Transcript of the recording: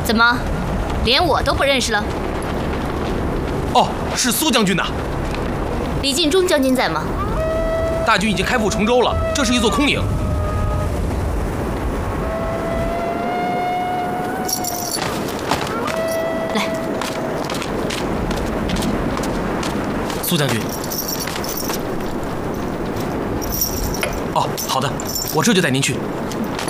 怎么，连我都不认识了？ 哦，是苏将军呐。 李敬忠将军在吗？ 大军已经开赴崇州了，这是一座空营。 来， 苏将军。哦，好的，我这就带您去。